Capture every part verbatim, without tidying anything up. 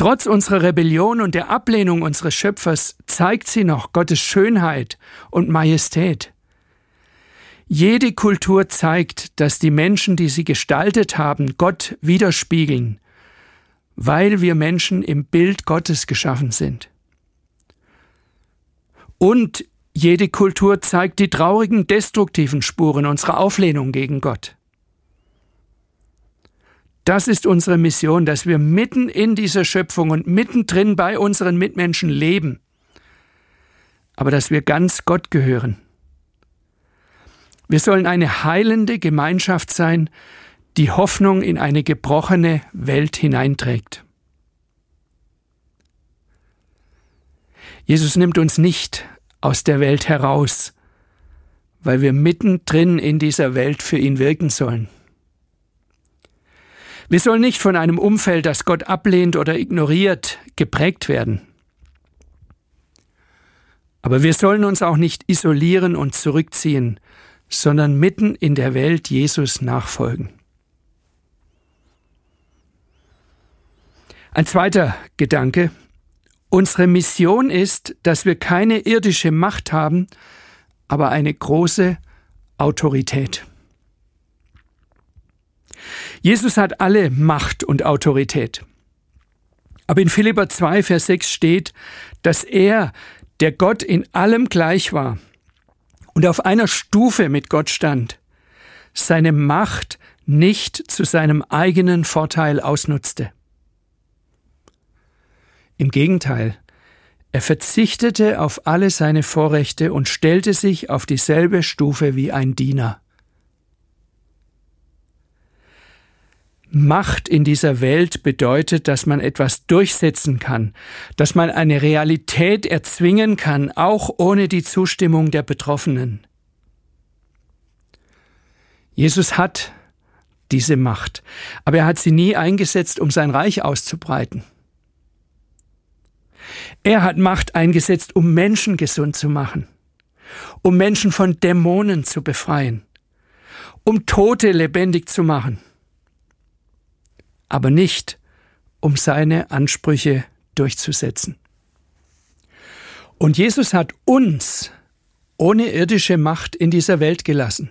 Trotz unserer Rebellion und der Ablehnung unseres Schöpfers zeigt sie noch Gottes Schönheit und Majestät. Jede Kultur zeigt, dass die Menschen, die sie gestaltet haben, Gott widerspiegeln, weil wir Menschen im Bild Gottes geschaffen sind. Und jede Kultur zeigt die traurigen, destruktiven Spuren unserer Auflehnung gegen Gott. Das ist unsere Mission, dass wir mitten in dieser Schöpfung und mittendrin bei unseren Mitmenschen leben, aber dass wir ganz Gott gehören. Wir sollen eine heilende Gemeinschaft sein, die Hoffnung in eine gebrochene Welt hineinträgt. Jesus nimmt uns nicht aus der Welt heraus, weil wir mittendrin in dieser Welt für ihn wirken sollen. Wir sollen nicht von einem Umfeld, das Gott ablehnt oder ignoriert, geprägt werden. Aber wir sollen uns auch nicht isolieren und zurückziehen, sondern mitten in der Welt Jesus nachfolgen. Ein zweiter Gedanke: Unsere Mission ist, dass wir keine irdische Macht haben, aber eine große Autorität. Jesus hat alle Macht und Autorität. Aber in Philipper zwei, Vers sechs steht, dass er, der Gott in allem gleich war und auf einer Stufe mit Gott stand, seine Macht nicht zu seinem eigenen Vorteil ausnutzte. Im Gegenteil, er verzichtete auf alle seine Vorrechte und stellte sich auf dieselbe Stufe wie ein Diener. Macht in dieser Welt bedeutet, dass man etwas durchsetzen kann, dass man eine Realität erzwingen kann, auch ohne die Zustimmung der Betroffenen. Jesus hat diese Macht, aber er hat sie nie eingesetzt, um sein Reich auszubreiten. Er hat Macht eingesetzt, um Menschen gesund zu machen, um Menschen von Dämonen zu befreien, um Tote lebendig zu machen, aber nicht, um seine Ansprüche durchzusetzen. Und Jesus hat uns ohne irdische Macht in dieser Welt gelassen.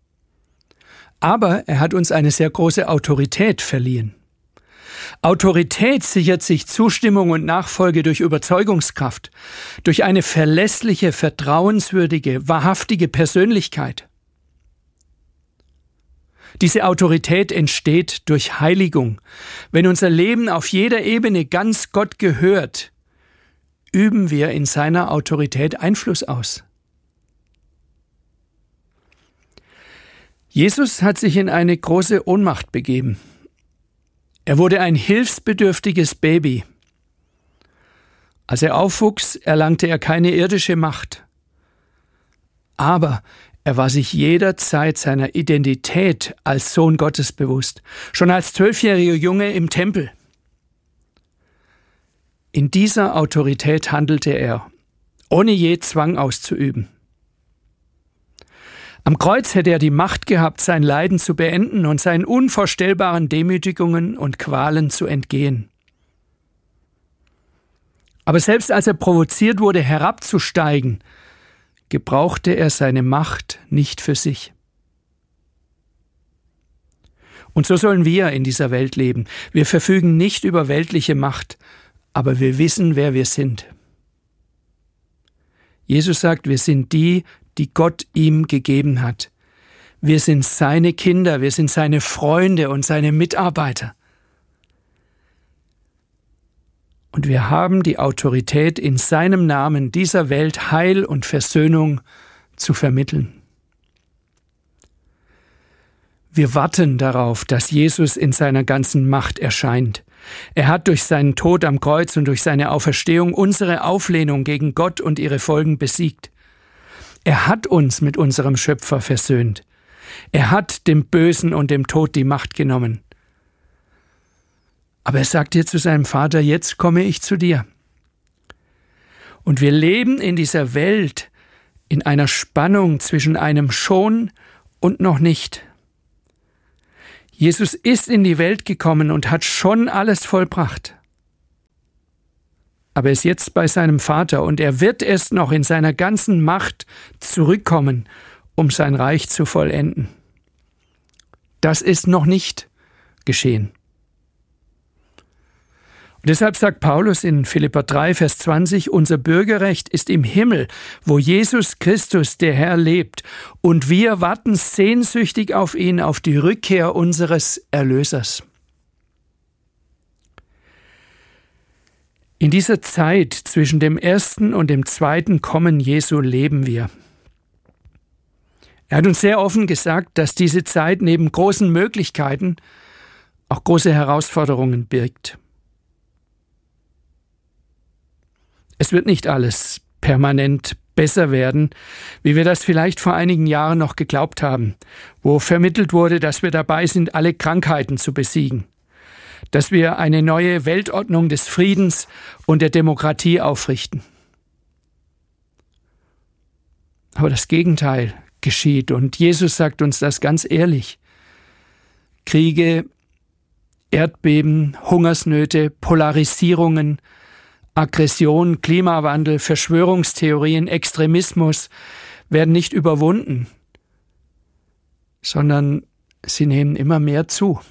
Aber er hat uns eine sehr große Autorität verliehen. Autorität sichert sich Zustimmung und Nachfolge durch Überzeugungskraft, durch eine verlässliche, vertrauenswürdige, wahrhaftige Persönlichkeit. Diese Autorität entsteht durch Heiligung. Wenn unser Leben auf jeder Ebene ganz Gott gehört, üben wir in seiner Autorität Einfluss aus. Jesus hat sich in eine große Ohnmacht begeben. Er wurde ein hilfsbedürftiges Baby. Als er aufwuchs, erlangte er keine irdische Macht. Aber er war sich jederzeit seiner Identität als Sohn Gottes bewusst, schon als zwölfjähriger Junge im Tempel. In dieser Autorität handelte er, ohne je Zwang auszuüben. Am Kreuz hätte er die Macht gehabt, sein Leiden zu beenden und seinen unvorstellbaren Demütigungen und Qualen zu entgehen. Aber selbst als er provoziert wurde, herabzusteigen, gebrauchte er seine Macht nicht für sich. Und so sollen wir in dieser Welt leben. Wir verfügen nicht über weltliche Macht, aber wir wissen, wer wir sind. Jesus sagt, wir sind die, die Gott ihm gegeben hat. Wir sind seine Kinder, wir sind seine Freunde und seine Mitarbeiter. Und wir haben die Autorität, in seinem Namen dieser Welt Heil und Versöhnung zu vermitteln. Wir warten darauf, dass Jesus in seiner ganzen Macht erscheint. Er hat durch seinen Tod am Kreuz und durch seine Auferstehung unsere Auflehnung gegen Gott und ihre Folgen besiegt. Er hat uns mit unserem Schöpfer versöhnt. Er hat dem Bösen und dem Tod die Macht genommen. Aber er sagt hier zu seinem Vater, jetzt komme ich zu dir. Und wir leben in dieser Welt in einer Spannung zwischen einem schon und noch nicht. Jesus ist in die Welt gekommen und hat schon alles vollbracht. aber ist jetzt bei seinem Vater und er wird erst noch in seiner ganzen Macht zurückkommen, um sein Reich zu vollenden. Das ist noch nicht geschehen. Und deshalb sagt Paulus in Philipper drei, Vers zwanzig, unser Bürgerrecht ist im Himmel, wo Jesus Christus, der Herr, lebt. Und wir warten sehnsüchtig auf ihn, auf die Rückkehr unseres Erlösers. In dieser Zeit zwischen dem ersten und dem zweiten Kommen Jesu leben wir. Er hat uns sehr offen gesagt, dass diese Zeit neben großen Möglichkeiten auch große Herausforderungen birgt. Es wird nicht alles permanent besser werden, wie wir das vielleicht vor einigen Jahren noch geglaubt haben, wo vermittelt wurde, dass wir dabei sind, alle Krankheiten zu besiegen, dass wir eine neue Weltordnung des Friedens und der Demokratie aufrichten. Aber das Gegenteil geschieht und Jesus sagt uns das ganz ehrlich. Kriege, Erdbeben, Hungersnöte, Polarisierungen, Aggression, Klimawandel, Verschwörungstheorien, Extremismus werden nicht überwunden, sondern sie nehmen immer mehr zu.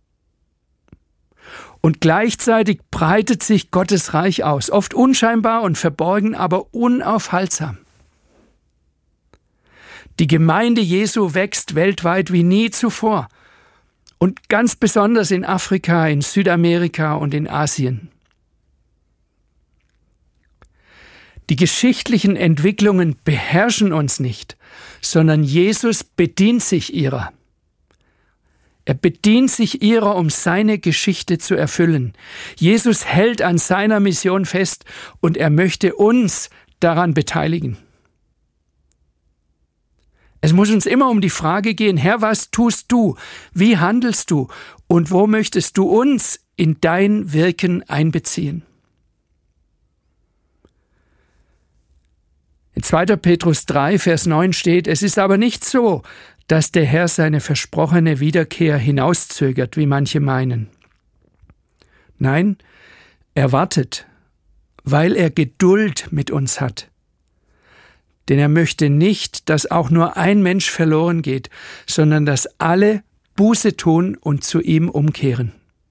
Und gleichzeitig breitet sich Gottes Reich aus, oft unscheinbar und verborgen, aber unaufhaltsam. Die Gemeinde Jesu wächst weltweit wie nie zuvor und ganz besonders in Afrika, in Südamerika und in Asien. Die geschichtlichen Entwicklungen beherrschen uns nicht, sondern Jesus bedient sich ihrer. Er bedient sich ihrer, um seine Geschichte zu erfüllen. Jesus hält an seiner Mission fest und er möchte uns daran beteiligen. Es muss uns immer um die Frage gehen, Herr, was tust du? Wie handelst du? Und wo möchtest du uns in dein Wirken einbeziehen? In zweiter Petrus drei, Vers neun steht, es ist aber nicht so, dass der Herr seine versprochene Wiederkehr hinauszögert, wie manche meinen. Nein, er wartet, weil er Geduld mit uns hat. Denn er möchte nicht, dass auch nur ein Mensch verloren geht, sondern dass alle Buße tun und zu ihm umkehren.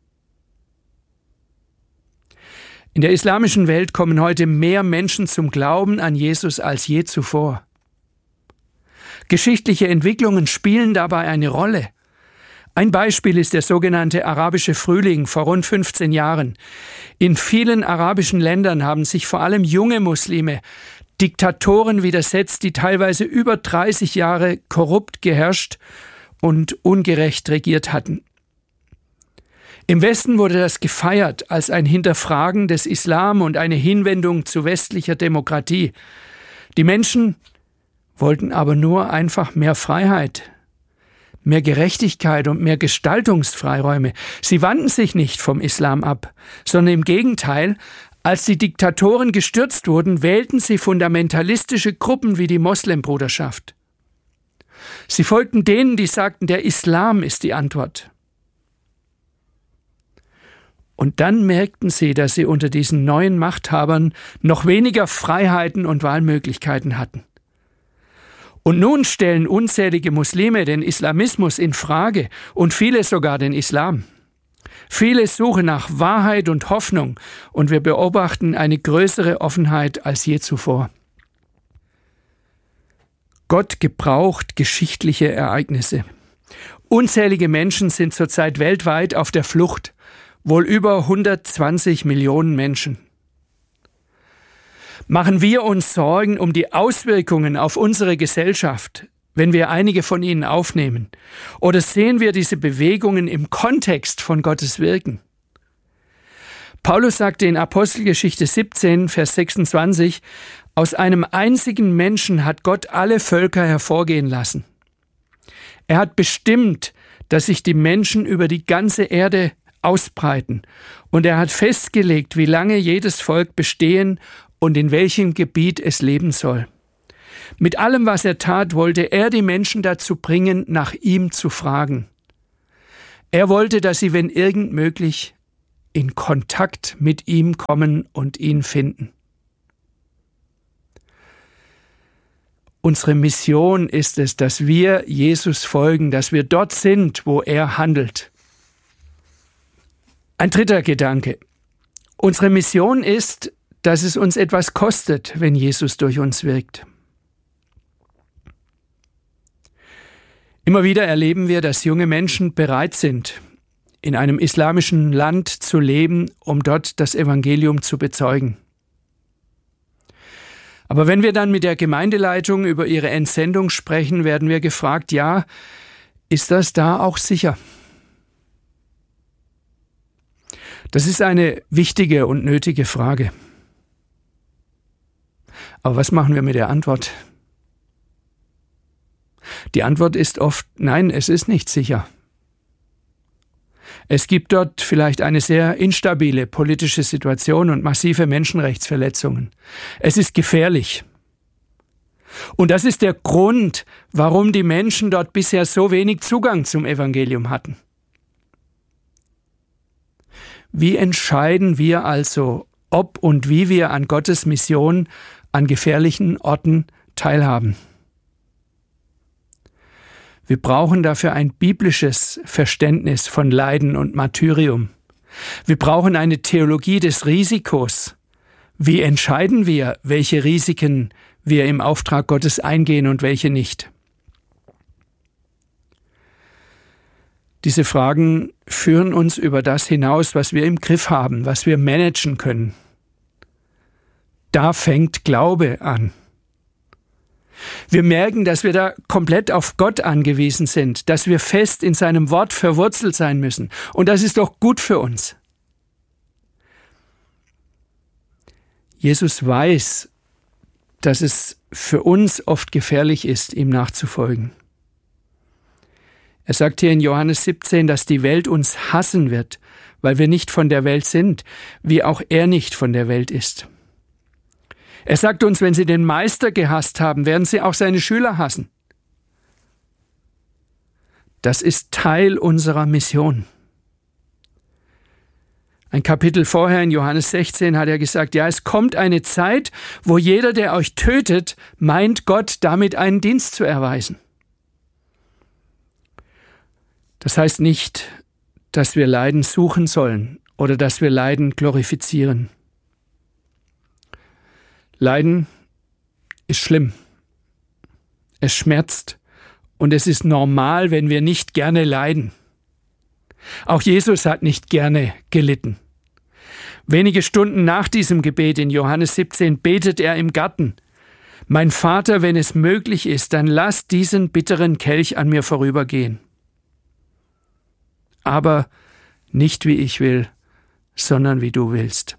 In der islamischen Welt kommen heute mehr Menschen zum Glauben an Jesus als je zuvor. Geschichtliche Entwicklungen spielen dabei eine Rolle. Ein Beispiel ist der sogenannte arabische Frühling vor rund fünfzehn Jahren. In vielen arabischen Ländern haben sich vor allem junge Muslime Diktatoren widersetzt, die teilweise über dreißig Jahre korrupt geherrscht und ungerecht regiert hatten. Im Westen wurde das gefeiert als ein Hinterfragen des Islam und eine Hinwendung zu westlicher Demokratie. Die Menschen wollten aber nur einfach mehr Freiheit, mehr Gerechtigkeit und mehr Gestaltungsfreiräume. Sie wandten sich nicht vom Islam ab, sondern im Gegenteil, als die Diktatoren gestürzt wurden, wählten sie fundamentalistische Gruppen wie die Moslembruderschaft. Sie folgten denen, die sagten, der Islam ist die Antwort. Und dann merkten sie, dass sie unter diesen neuen Machthabern noch weniger Freiheiten und Wahlmöglichkeiten hatten. Und nun stellen unzählige Muslime den Islamismus in Frage und viele sogar den Islam. Viele suchen nach Wahrheit und Hoffnung und wir beobachten eine größere Offenheit als je zuvor. Gott gebraucht geschichtliche Ereignisse. Unzählige Menschen sind zurzeit weltweit auf der Flucht. Wohl über hundertzwanzig Millionen Menschen. Machen wir uns Sorgen um die Auswirkungen auf unsere Gesellschaft, wenn wir einige von ihnen aufnehmen? Oder sehen wir diese Bewegungen im Kontext von Gottes Wirken? Paulus sagte in Apostelgeschichte siebzehn, Vers sechsundzwanzig, aus einem einzigen Menschen hat Gott alle Völker hervorgehen lassen. Er hat bestimmt, dass sich die Menschen über die ganze Erde ausbreiten. Und er hat festgelegt, wie lange jedes Volk bestehen und in welchem Gebiet es leben soll. Mit allem, was er tat, wollte er die Menschen dazu bringen, nach ihm zu fragen. Er wollte, dass sie, wenn irgend möglich, in Kontakt mit ihm kommen und ihn finden. Unsere Mission ist es, dass wir Jesus folgen, dass wir dort sind, wo er handelt. Ein dritter Gedanke. Unsere Mission ist, dass es uns etwas kostet, wenn Jesus durch uns wirkt. Immer wieder erleben wir, dass junge Menschen bereit sind, in einem islamischen Land zu leben, um dort das Evangelium zu bezeugen. Aber wenn wir dann mit der Gemeindeleitung über ihre Entsendung sprechen, werden wir gefragt, ja, ist das da auch sicher? Das ist eine wichtige und nötige Frage. Aber was machen wir mit der Antwort? Die Antwort ist oft, nein, es ist nicht sicher. Es gibt dort vielleicht eine sehr instabile politische Situation und massive Menschenrechtsverletzungen. Es ist gefährlich. Und das ist der Grund, warum die Menschen dort bisher so wenig Zugang zum Evangelium hatten. Wie entscheiden wir also, ob und wie wir an Gottes Mission an gefährlichen Orten teilhaben? Wir brauchen dafür ein biblisches Verständnis von Leiden und Martyrium. Wir brauchen eine Theologie des Risikos. Wie entscheiden wir, welche Risiken wir im Auftrag Gottes eingehen und welche nicht? Diese Fragen führen uns über das hinaus, was wir im Griff haben, was wir managen können. Da fängt Glaube an. Wir merken, dass wir da komplett auf Gott angewiesen sind, dass wir fest in seinem Wort verwurzelt sein müssen. Und das ist doch gut für uns. Jesus weiß, dass es für uns oft gefährlich ist, ihm nachzufolgen. Er sagt hier in Johannes siebzehn, dass die Welt uns hassen wird, weil wir nicht von der Welt sind, wie auch er nicht von der Welt ist. Er sagt uns, wenn sie den Meister gehasst haben, werden sie auch seine Schüler hassen. Das ist Teil unserer Mission. Ein Kapitel vorher in Johannes sechzehn hat er gesagt, ja, es kommt eine Zeit, wo jeder, der euch tötet, meint, Gott damit einen Dienst zu erweisen. Das heißt nicht, dass wir Leiden suchen sollen oder dass wir Leiden glorifizieren. Leiden ist schlimm. Es schmerzt und es ist normal, wenn wir nicht gerne leiden. Auch Jesus hat nicht gerne gelitten. Wenige Stunden nach diesem Gebet in Johannes siebzehn betet er im Garten: Mein Vater, wenn es möglich ist, dann lass diesen bitteren Kelch an mir vorübergehen. Aber nicht wie ich will, sondern wie du willst.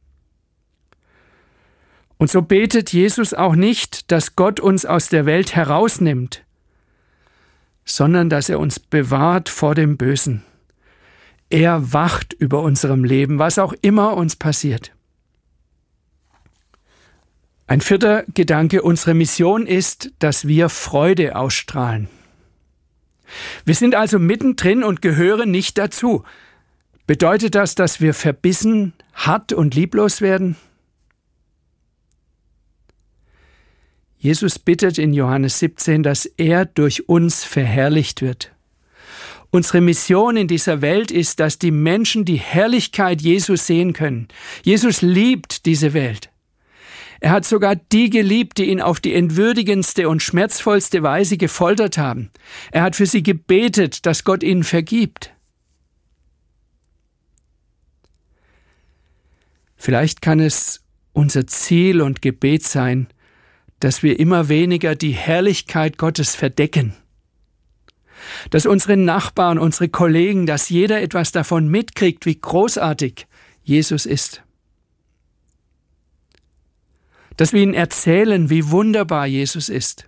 Und so betet Jesus auch nicht, dass Gott uns aus der Welt herausnimmt, sondern dass er uns bewahrt vor dem Bösen. Er wacht über unserem Leben, was auch immer uns passiert. Ein vierter Gedanke, unsere Mission ist, dass wir Freude ausstrahlen. Wir sind also mittendrin und gehören nicht dazu. Bedeutet das, dass wir verbissen, hart und lieblos werden? Jesus bittet in Johannes siebzehn, dass er durch uns verherrlicht wird. Unsere Mission in dieser Welt ist, dass die Menschen die Herrlichkeit Jesus sehen können. Jesus liebt diese Welt. Er hat sogar die geliebt, die ihn auf die entwürdigendste und schmerzvollste Weise gefoltert haben. Er hat für sie gebetet, dass Gott ihnen vergibt. Vielleicht kann es unser Ziel und Gebet sein, dass wir immer weniger die Herrlichkeit Gottes verdecken. Dass unsere Nachbarn, unsere Kollegen, dass jeder etwas davon mitkriegt, wie großartig Jesus ist. Dass wir ihnen erzählen, wie wunderbar Jesus ist.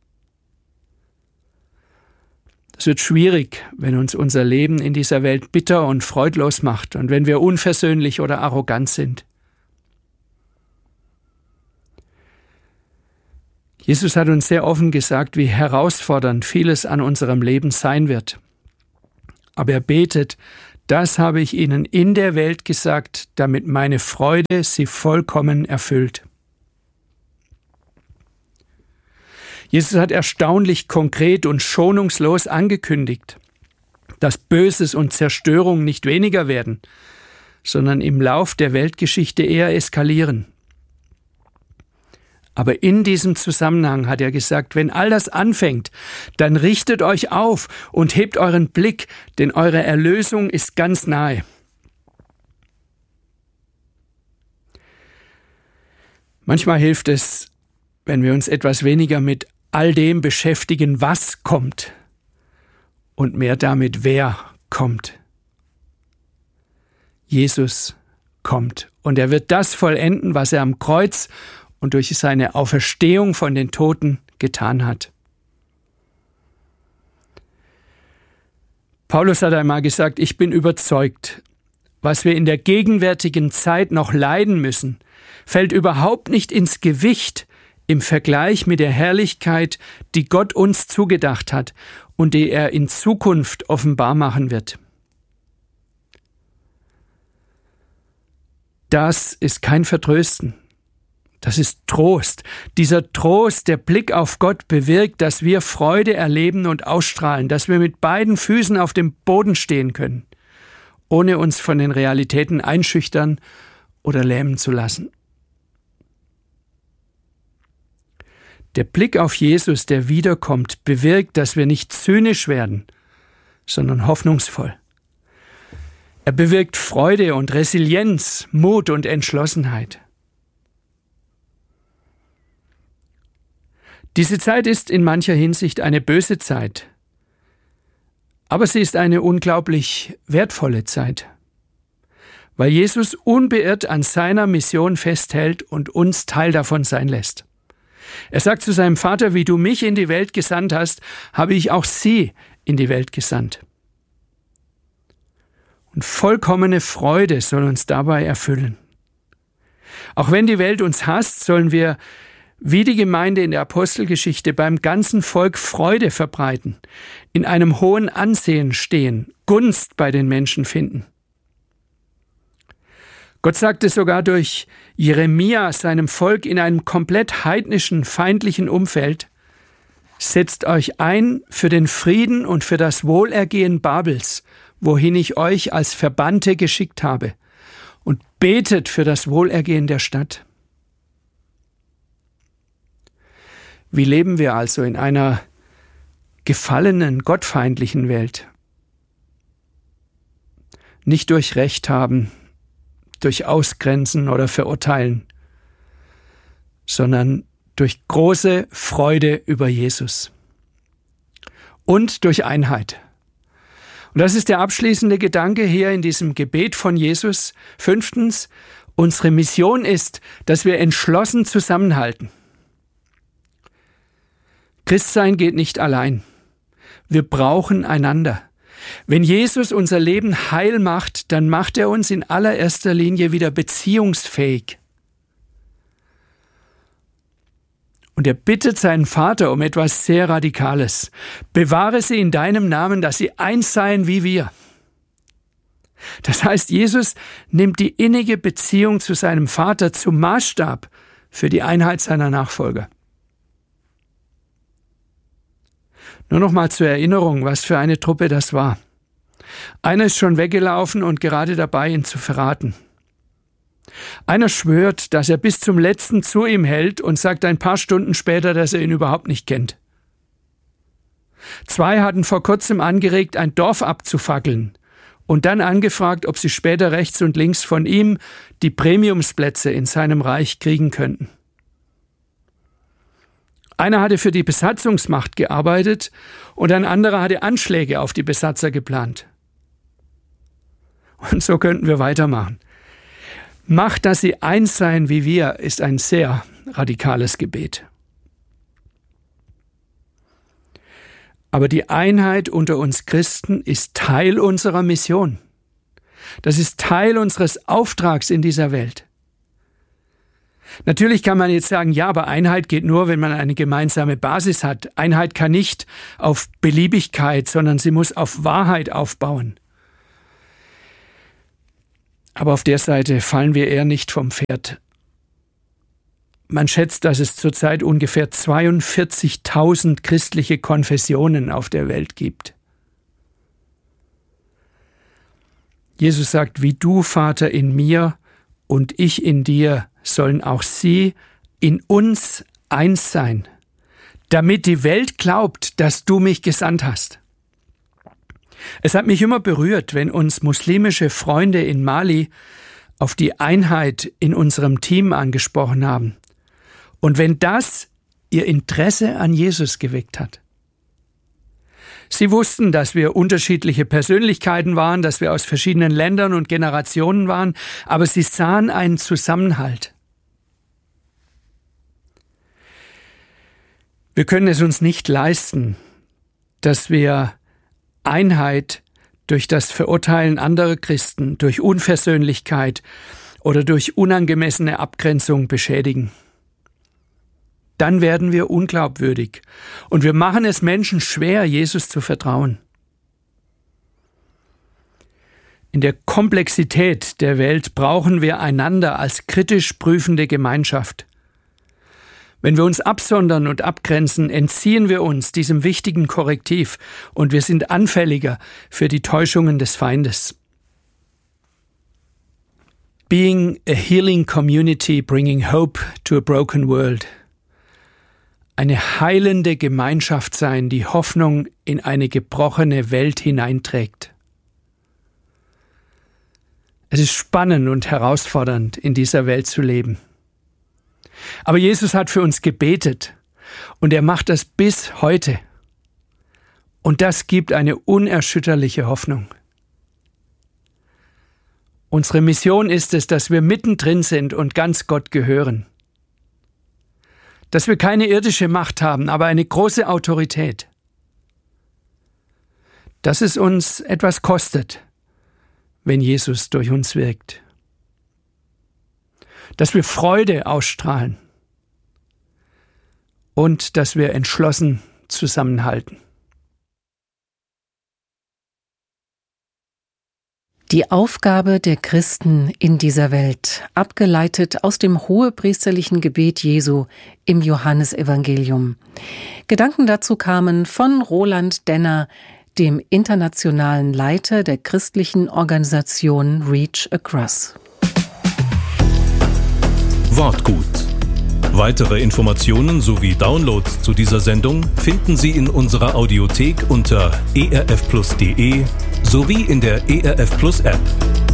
Es wird schwierig, wenn uns unser Leben in dieser Welt bitter und freudlos macht und wenn wir unversöhnlich oder arrogant sind. Jesus hat uns sehr offen gesagt, wie herausfordernd vieles an unserem Leben sein wird. Aber er betet, Das habe ich ihnen in der Welt gesagt, damit meine Freude sie vollkommen erfüllt. Jesus hat erstaunlich konkret und schonungslos angekündigt, dass Böses und Zerstörung nicht weniger werden, sondern im Lauf der Weltgeschichte eher eskalieren. Aber in diesem Zusammenhang hat er gesagt, wenn all das anfängt, dann richtet euch auf und hebt euren Blick, denn eure Erlösung ist ganz nahe. Manchmal hilft es, wenn wir uns etwas weniger mit all dem beschäftigen, was kommt, und mehr damit, wer kommt. Jesus kommt und er wird das vollenden, was er am Kreuz und durch seine Auferstehung von den Toten getan hat. Paulus hat einmal gesagt, ich bin überzeugt, was wir in der gegenwärtigen Zeit noch leiden müssen, fällt überhaupt nicht ins Gewicht im Vergleich mit der Herrlichkeit, die Gott uns zugedacht hat und die er in Zukunft offenbar machen wird. Das ist kein Vertrösten. Das ist Trost. Dieser Trost, der Blick auf Gott bewirkt, dass wir Freude erleben und ausstrahlen, dass wir mit beiden Füßen auf dem Boden stehen können, ohne uns von den Realitäten einschüchtern oder lähmen zu lassen. Der Blick auf Jesus, der wiederkommt, bewirkt, dass wir nicht zynisch werden, sondern hoffnungsvoll. Er bewirkt Freude und Resilienz, Mut und Entschlossenheit. Diese Zeit ist in mancher Hinsicht eine böse Zeit, aber sie ist eine unglaublich wertvolle Zeit, weil Jesus unbeirrt an seiner Mission festhält und uns Teil davon sein lässt. Er sagt zu seinem Vater, wie du mich in die Welt gesandt hast, habe ich auch sie in die Welt gesandt. Und vollkommene Freude soll uns dabei erfüllen. Auch wenn die Welt uns hasst, sollen wir, wie die Gemeinde in der Apostelgeschichte, beim ganzen Volk Freude verbreiten, in einem hohen Ansehen stehen, Gunst bei den Menschen finden. Gott sagte sogar durch Jeremia seinem Volk in einem komplett heidnischen, feindlichen Umfeld, setzt euch ein für den Frieden und für das Wohlergehen Babels, wohin ich euch als Verbannte geschickt habe, und betet für das Wohlergehen der Stadt. Wie leben wir also in einer gefallenen, gottfeindlichen Welt? Nicht durch Recht haben, durch Ausgrenzen oder Verurteilen, sondern durch große Freude über Jesus und durch Einheit. Und das ist der abschließende Gedanke hier in diesem Gebet von Jesus. Fünftens, unsere Mission ist, dass wir entschlossen zusammenhalten. Christsein geht nicht allein. Wir brauchen einander. Wenn Jesus unser Leben heil macht, dann macht er uns in allererster Linie wieder beziehungsfähig. Und er bittet seinen Vater um etwas sehr Radikales. Bewahre sie in deinem Namen, dass sie eins seien wie wir. Das heißt, Jesus nimmt die innige Beziehung zu seinem Vater zum Maßstab für die Einheit seiner Nachfolger. Nur noch mal zur Erinnerung, was für eine Truppe das war. Einer ist schon weggelaufen und gerade dabei, ihn zu verraten. Einer schwört, dass er bis zum Letzten zu ihm hält und sagt ein paar Stunden später, dass er ihn überhaupt nicht kennt. Zwei hatten vor kurzem angeregt, ein Dorf abzufackeln und dann angefragt, ob sie später rechts und links von ihm die Premiumsplätze in seinem Reich kriegen könnten. Einer hatte für die Besatzungsmacht gearbeitet und ein anderer hatte Anschläge auf die Besatzer geplant. Und so könnten wir weitermachen. Macht, dass sie eins seien wie wir, ist ein sehr radikales Gebet. Aber die Einheit unter uns Christen ist Teil unserer Mission. Das ist Teil unseres Auftrags in dieser Welt. Natürlich kann man jetzt sagen, ja, aber Einheit geht nur, wenn man eine gemeinsame Basis hat. Einheit kann nicht auf Beliebigkeit, sondern sie muss auf Wahrheit aufbauen. Aber auf der Seite fallen wir eher nicht vom Pferd. Man schätzt, dass es zurzeit ungefähr zweiundvierzigtausend christliche Konfessionen auf der Welt gibt. Jesus sagt, wie du, Vater, in mir und ich in dir, sollen auch sie in uns eins sein, damit die Welt glaubt, dass du mich gesandt hast. Es hat mich immer berührt, wenn uns muslimische Freunde in Mali auf die Einheit in unserem Team angesprochen haben und wenn das ihr Interesse an Jesus geweckt hat. Sie wussten, dass wir unterschiedliche Persönlichkeiten waren, dass wir aus verschiedenen Ländern und Generationen waren, aber sie sahen einen Zusammenhalt. Wir können es uns nicht leisten, dass wir Einheit durch das Verurteilen anderer Christen, durch Unversöhnlichkeit oder durch unangemessene Abgrenzung beschädigen. Dann werden wir unglaubwürdig und wir machen es Menschen schwer, Jesus zu vertrauen. In der Komplexität der Welt brauchen wir einander als kritisch prüfende Gemeinschaft. Wenn wir uns absondern und abgrenzen, entziehen wir uns diesem wichtigen Korrektiv und wir sind anfälliger für die Täuschungen des Feindes. Being a healing community, bringing hope to a broken world. Eine heilende Gemeinschaft sein, die Hoffnung in eine gebrochene Welt hineinträgt. Es ist spannend und herausfordernd, in dieser Welt zu leben. Aber Jesus hat für uns gebetet und er macht das bis heute. Und das gibt eine unerschütterliche Hoffnung. Unsere Mission ist es, dass wir mittendrin sind und ganz Gott gehören. Dass wir keine irdische Macht haben, aber eine große Autorität. Dass es uns etwas kostet, wenn Jesus durch uns wirkt. Dass wir Freude ausstrahlen und dass wir entschlossen zusammenhalten. Die Aufgabe der Christen in dieser Welt, abgeleitet aus dem hohepriesterlichen Gebet Jesu im Johannesevangelium. Gedanken dazu kamen von Roland Denner, dem internationalen Leiter der christlichen Organisation Reach Across. Wortgut. Weitere Informationen sowie Downloads zu dieser Sendung finden Sie in unserer Audiothek unter e r f plus punkt d e sowie in der E R F Plus App.